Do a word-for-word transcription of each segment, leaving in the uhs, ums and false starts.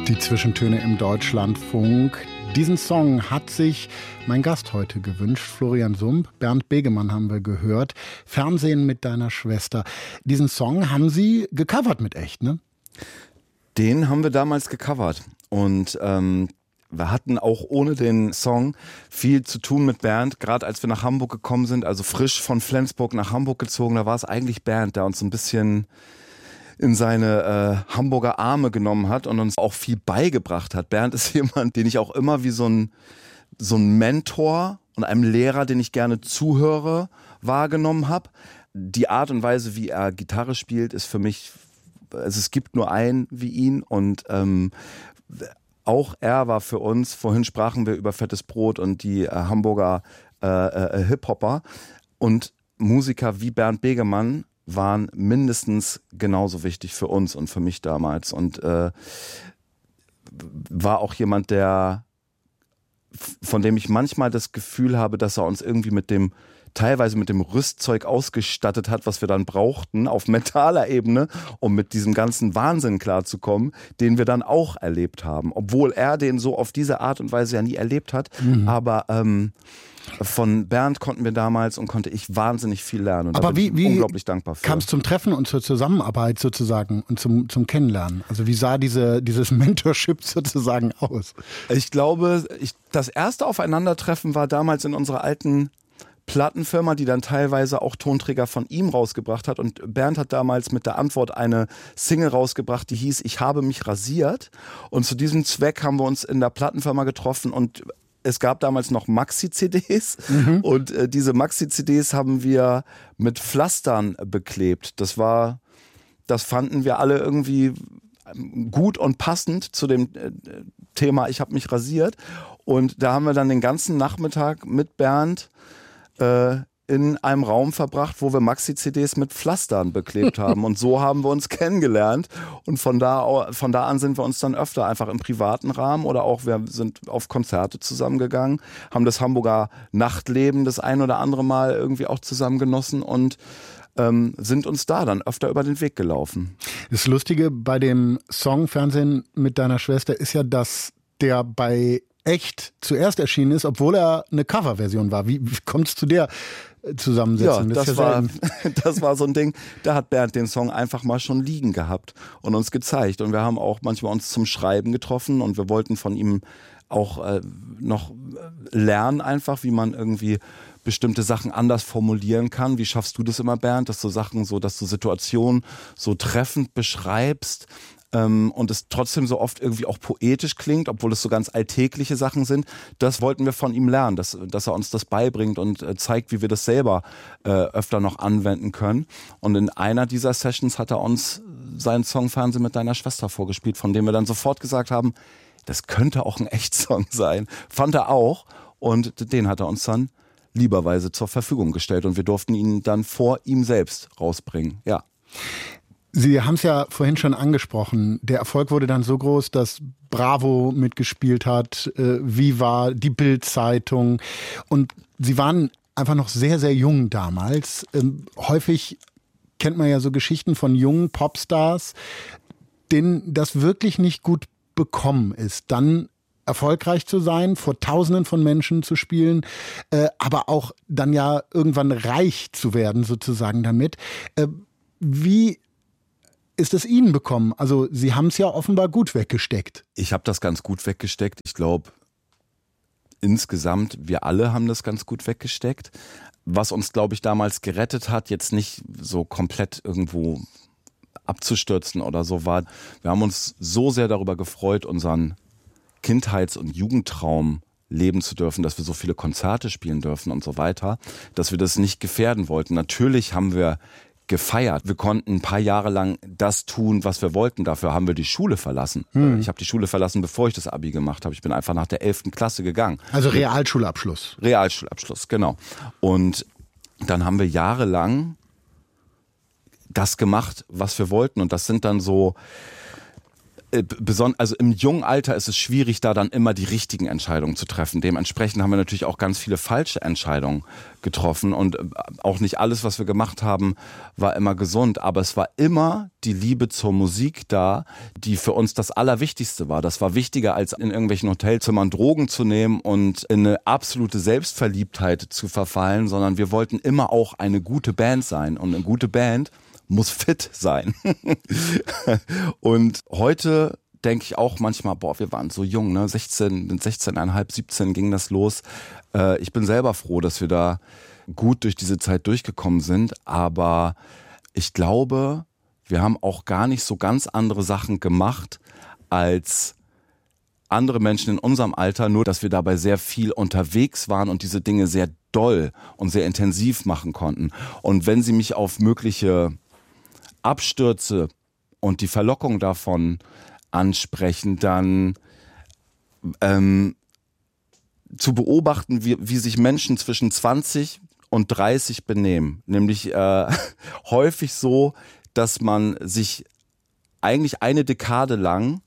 Die Zwischentöne im Deutschlandfunk. Diesen Song hat sich mein Gast heute gewünscht, Florian Sump. Bernd Begemann haben wir gehört. Fernsehen mit deiner Schwester. Diesen Song haben Sie gecovert mit echt, ne? Den haben wir damals gecovert. Und ähm, wir hatten auch ohne den Song viel zu tun mit Bernd. Gerade als wir nach Hamburg gekommen sind, also frisch von Flensburg nach Hamburg gezogen, da war es eigentlich Bernd, der uns so ein bisschen in seine äh, Hamburger Arme genommen hat und uns auch viel beigebracht hat. Bernd ist jemand, den ich auch immer wie so ein, so ein Mentor und einem Lehrer, den ich gerne zuhöre, wahrgenommen habe. Die Art und Weise, wie er Gitarre spielt, ist für mich, also es gibt nur einen wie ihn und ähm, auch er war für uns, vorhin sprachen wir über Fettes Brot und die äh, Hamburger äh, äh, Hip-Hopper und Musiker wie Bernd Begemann waren mindestens genauso wichtig für uns und für mich damals und äh, war auch jemand, der von dem ich manchmal das Gefühl habe, dass er uns irgendwie mit dem teilweise mit dem Rüstzeug ausgestattet hat, was wir dann brauchten auf mentaler Ebene, um mit diesem ganzen Wahnsinn klarzukommen, den wir dann auch erlebt haben, obwohl er den so auf diese Art und Weise ja nie erlebt hat, mhm. aber ähm, von Bernd konnten wir damals und konnte ich wahnsinnig viel lernen. Und aber da bin wie, ich wie unglaublich dankbar für. Kam es zum Treffen und zur Zusammenarbeit sozusagen und zum, zum Kennenlernen? Also wie sah diese, dieses Mentorship sozusagen aus? Ich glaube, ich, das erste Aufeinandertreffen war damals in unserer alten Plattenfirma, die dann teilweise auch Tonträger von ihm rausgebracht hat. Und Bernd hat damals mit der Antwort eine Single rausgebracht, die hieß Ich habe mich rasiert. Und zu diesem Zweck haben wir uns in der Plattenfirma getroffen und es gab damals noch Maxi-C Ds mhm. und äh, diese Maxi-C Ds haben wir mit Pflastern beklebt. Das war, das fanden wir alle irgendwie gut und passend zu dem äh, Thema Ich habe mich rasiert. Und da haben wir dann den ganzen Nachmittag mit Bernd äh, in einem Raum verbracht, wo wir Maxi-C Ds mit Pflastern beklebt haben. Und so haben wir uns kennengelernt. Und von da, von da an sind wir uns dann öfter einfach im privaten Rahmen oder auch wir sind auf Konzerte zusammengegangen, haben das Hamburger Nachtleben das ein oder andere Mal irgendwie auch zusammen genossen und ähm, sind uns da dann öfter über den Weg gelaufen. Das Lustige bei dem Song Fernsehen mit deiner Schwester ist ja, dass der bei echt zuerst erschienen ist, obwohl er eine Coverversion war. Wie, wie kommt es zu der Zusammensetzung? Ja, das, das, ja war, das war so ein Ding, da hat Bernd den Song einfach mal schon liegen gehabt und uns gezeigt. Und wir haben auch manchmal uns zum Schreiben getroffen und wir wollten von ihm auch äh, noch lernen einfach, wie man irgendwie bestimmte Sachen anders formulieren kann. Wie schaffst du das immer, Bernd, dass du Sachen so, dass du Situationen so treffend beschreibst, Ähm, und es trotzdem so oft irgendwie auch poetisch klingt, obwohl es so ganz alltägliche Sachen sind. Das wollten wir von ihm lernen, dass, dass er uns das beibringt und äh, zeigt, wie wir das selber äh, öfter noch anwenden können. Und in einer dieser Sessions hat er uns seinen Song Fernsehen mit deiner Schwester vorgespielt, von dem wir dann sofort gesagt haben, das könnte auch ein Echtsong sein. Fand er auch und den hat er uns dann lieberweise zur Verfügung gestellt und wir durften ihn dann vor ihm selbst rausbringen. Ja. Sie haben es ja vorhin schon angesprochen. Der Erfolg wurde dann so groß, dass Bravo mitgespielt hat, äh, Viva, die Bild-Zeitung. Und Sie waren einfach noch sehr, sehr jung damals. Ähm, häufig kennt man ja so Geschichten von jungen Popstars, denen das wirklich nicht gut bekommen ist. Dann erfolgreich zu sein, vor Tausenden von Menschen zu spielen, äh, aber auch dann ja irgendwann reich zu werden sozusagen damit. Äh, wie ist es Ihnen bekommen? Also Sie haben es ja offenbar gut weggesteckt. Ich habe das ganz gut weggesteckt. Ich glaube, insgesamt, wir alle haben das ganz gut weggesteckt. Was uns, glaube ich, damals gerettet hat, jetzt nicht so komplett irgendwo abzustürzen oder so war, wir haben uns so sehr darüber gefreut, unseren Kindheits- und Jugendtraum leben zu dürfen, dass wir so viele Konzerte spielen dürfen und so weiter, dass wir das nicht gefährden wollten. Natürlich haben wir gefeiert. Wir konnten ein paar Jahre lang das tun, was wir wollten. Dafür haben wir die Schule verlassen. Hm. Ich habe die Schule verlassen, bevor ich das Abi gemacht habe. Ich bin einfach nach der elften Klasse gegangen. Also Realschulabschluss. Realschulabschluss, genau. Und dann haben wir jahrelang das gemacht, was wir wollten. Und das sind dann so Also im jungen Alter ist es schwierig, da dann immer die richtigen Entscheidungen zu treffen. Dementsprechend haben wir natürlich auch ganz viele falsche Entscheidungen getroffen und auch nicht alles, was wir gemacht haben, war immer gesund. Aber es war immer die Liebe zur Musik da, die für uns das Allerwichtigste war. Das war wichtiger, als in irgendwelchen Hotelzimmern Drogen zu nehmen und in eine absolute Selbstverliebtheit zu verfallen, sondern wir wollten immer auch eine gute Band sein. Und eine gute Band muss fit sein. Und heute denke ich auch manchmal, boah, wir waren so jung, ne? sechzehn, sechzehneinhalb, siebzehn ging das los. Äh, ich bin selber froh, dass wir da gut durch diese Zeit durchgekommen sind. Aber ich glaube, wir haben auch gar nicht so ganz andere Sachen gemacht als andere Menschen in unserem Alter, nur dass wir dabei sehr viel unterwegs waren und diese Dinge sehr doll und sehr intensiv machen konnten. Und wenn Sie mich auf mögliche Abstürze und die Verlockung davon ansprechen, dann ähm, zu beobachten, wie, wie sich Menschen zwischen zwanzig und dreißig benehmen. Nämlich äh, häufig so, dass man sich eigentlich eine Dekade lang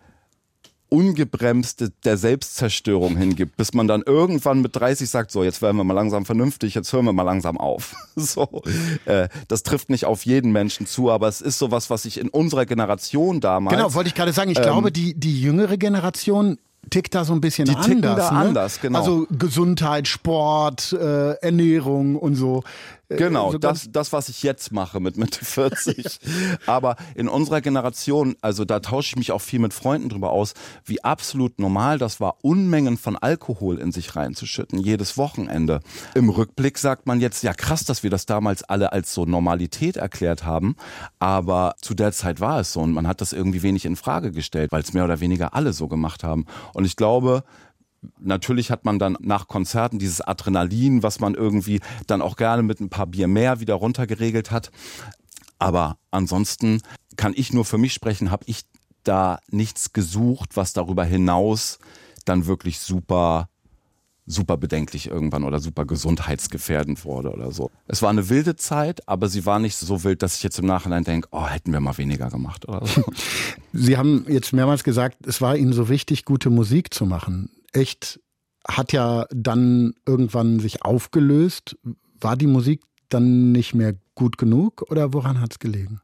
ungebremst der Selbstzerstörung hingibt, bis man dann irgendwann mit dreißig sagt, so, jetzt werden wir mal langsam vernünftig, jetzt hören wir mal langsam auf. So, äh, das trifft nicht auf jeden Menschen zu, aber es ist sowas, was ich in unserer Generation damals... Genau, wollte ich gerade sagen, ich ähm, glaube, die, die jüngere Generation tickt da so ein bisschen die anders. Die ticken da ne? anders, genau. Also Gesundheit, Sport, äh, Ernährung und so. Genau, so das, das, was ich jetzt mache mit Mitte vierzig. Aber in unserer Generation, also da tausche ich mich auch viel mit Freunden drüber aus, wie absolut normal das war, Unmengen von Alkohol in sich reinzuschütten, jedes Wochenende. Im Rückblick sagt man jetzt, ja krass, dass wir das damals alle als so Normalität erklärt haben, aber zu der Zeit war es so und man hat das irgendwie wenig in Frage gestellt, weil es mehr oder weniger alle so gemacht haben. Und ich glaube, natürlich hat man dann nach Konzerten dieses Adrenalin, was man irgendwie dann auch gerne mit ein paar Bier mehr wieder runtergeregelt hat. Aber ansonsten kann ich nur für mich sprechen, habe ich da nichts gesucht, was darüber hinaus dann wirklich super, super bedenklich irgendwann oder super gesundheitsgefährdend wurde oder so. Es war eine wilde Zeit, aber sie war nicht so wild, dass ich jetzt im Nachhinein denke, oh, hätten wir mal weniger gemacht oder so. Sie haben jetzt mehrmals gesagt, es war Ihnen so wichtig, gute Musik zu machen. Echt hat ja dann irgendwann sich aufgelöst. War die Musik dann nicht mehr gut genug oder woran hat es gelegen?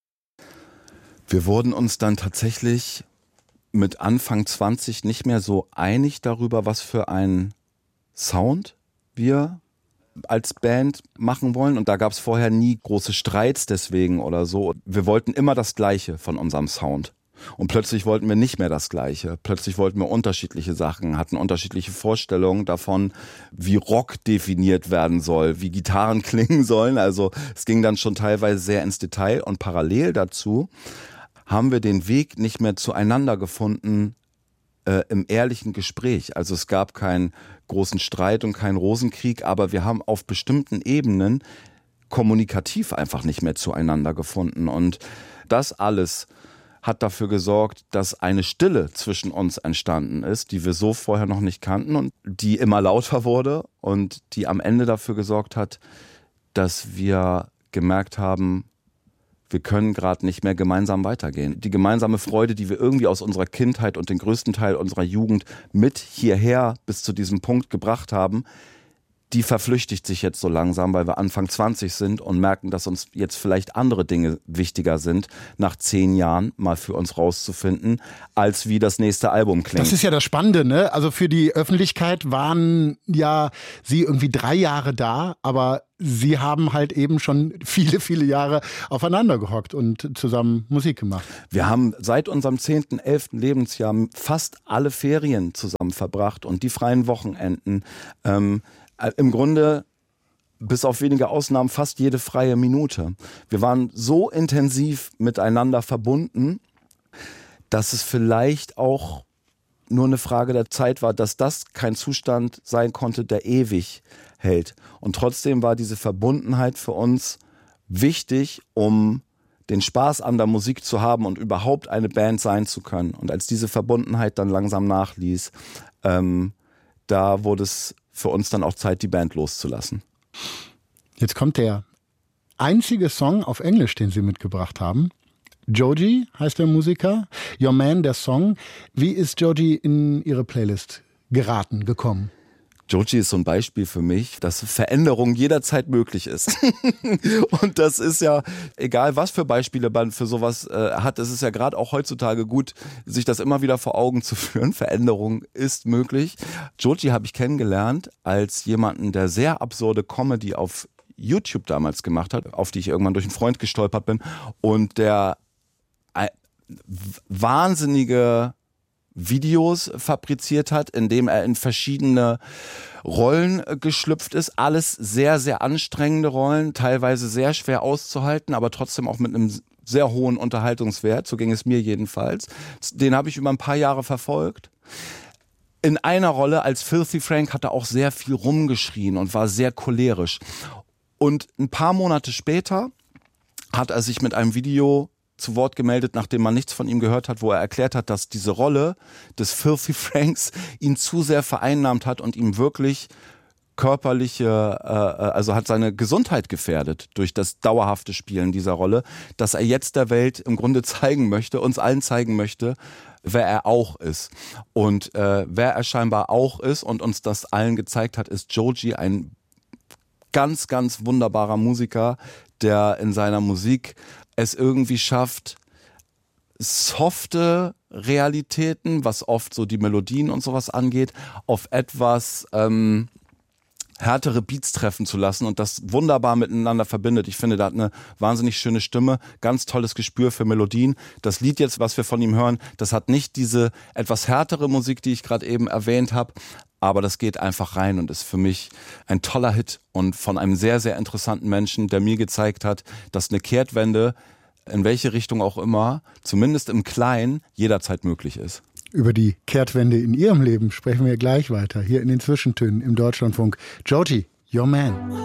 Wir wurden uns dann tatsächlich mit Anfang zwanzig nicht mehr so einig darüber, was für einen Sound wir als Band machen wollen. Und da gab es vorher nie große Streits deswegen oder so. Wir wollten immer das Gleiche von unserem Sound. Und plötzlich wollten wir nicht mehr das Gleiche. Plötzlich wollten wir unterschiedliche Sachen, hatten unterschiedliche Vorstellungen davon, wie Rock definiert werden soll, wie Gitarren klingen sollen. Also es ging dann schon teilweise sehr ins Detail. Und parallel dazu haben wir den Weg nicht mehr zueinander gefunden äh, im ehrlichen Gespräch. Also es gab keinen großen Streit und keinen Rosenkrieg, aber wir haben auf bestimmten Ebenen kommunikativ einfach nicht mehr zueinander gefunden. Und das alles hat dafür gesorgt, dass eine Stille zwischen uns entstanden ist, die wir so vorher noch nicht kannten und die immer lauter wurde und die am Ende dafür gesorgt hat, dass wir gemerkt haben, wir können gerade nicht mehr gemeinsam weitergehen. Die gemeinsame Freude, die wir irgendwie aus unserer Kindheit und den größten Teil unserer Jugend mit hierher bis zu diesem Punkt gebracht haben, die verflüchtigt sich jetzt so langsam, weil wir Anfang zwanzig sind und merken, dass uns jetzt vielleicht andere Dinge wichtiger sind, nach zehn Jahren mal für uns rauszufinden, als wie das nächste Album klingt. Das ist ja das Spannende, ne? Also für die Öffentlichkeit waren ja Sie irgendwie drei Jahre da, aber Sie haben halt eben schon viele, viele Jahre aufeinander gehockt und zusammen Musik gemacht. Wir haben seit unserem zehnten, elften Lebensjahr fast alle Ferien zusammen verbracht und die freien Wochenenden. Ähm, Im Grunde, bis auf wenige Ausnahmen, fast jede freie Minute. Wir waren so intensiv miteinander verbunden, dass es vielleicht auch nur eine Frage der Zeit war, dass das kein Zustand sein konnte, der ewig hält. Und trotzdem war diese Verbundenheit für uns wichtig, um den Spaß an der Musik zu haben und überhaupt eine Band sein zu können. Und als diese Verbundenheit dann langsam nachließ, ähm, da wurde es für uns dann auch Zeit, die Band loszulassen. Jetzt kommt der einzige Song auf Englisch, den Sie mitgebracht haben. Joji heißt der Musiker, Your Man, der Song. Wie ist Joji in Ihre Playlist geraten, gekommen? Joji ist so ein Beispiel für mich, dass Veränderung jederzeit möglich ist. Und das ist ja, egal was für Beispiele man für sowas äh, hat, es ist ja gerade auch heutzutage gut, sich das immer wieder vor Augen zu führen. Veränderung ist möglich. Joji habe ich kennengelernt als jemanden, der sehr absurde Comedy auf YouTube damals gemacht hat, auf die ich irgendwann durch einen Freund gestolpert bin und der äh, wahnsinnige Videos fabriziert hat, indem er in verschiedene Rollen geschlüpft ist. Alles sehr, sehr anstrengende Rollen, teilweise sehr schwer auszuhalten, aber trotzdem auch mit einem sehr hohen Unterhaltungswert. So ging es mir jedenfalls. Den habe ich über ein paar Jahre verfolgt. In einer Rolle als Filthy Frank hat er auch sehr viel rumgeschrien und war sehr cholerisch. Und ein paar Monate später hat er sich mit einem Video zu Wort gemeldet, nachdem man nichts von ihm gehört hat, wo er erklärt hat, dass diese Rolle des Filthy Franks ihn zu sehr vereinnahmt hat und ihm wirklich körperliche, äh, also hat seine Gesundheit gefährdet durch das dauerhafte Spielen dieser Rolle, dass er jetzt der Welt im Grunde zeigen möchte, uns allen zeigen möchte, wer er auch ist. Und äh, wer er scheinbar auch ist und uns das allen gezeigt hat, ist Joji, ein ganz, ganz wunderbarer Musiker, der in seiner Musik es irgendwie schafft, softe Realitäten, was oft so die Melodien und sowas angeht, auf etwas ähm, härtere Beats treffen zu lassen und das wunderbar miteinander verbindet. Ich finde, der hat eine wahnsinnig schöne Stimme, ganz tolles Gespür für Melodien. Das Lied jetzt, was wir von ihm hören, das hat nicht diese etwas härtere Musik, die ich gerade eben erwähnt habe, aber das geht einfach rein und ist für mich ein toller Hit und von einem sehr, sehr interessanten Menschen, der mir gezeigt hat, dass eine Kehrtwende, in welche Richtung auch immer, zumindest im Kleinen, jederzeit möglich ist. Über die Kehrtwende in Ihrem Leben sprechen wir gleich weiter, hier in den Zwischentönen im Deutschlandfunk. Joji, Your Man.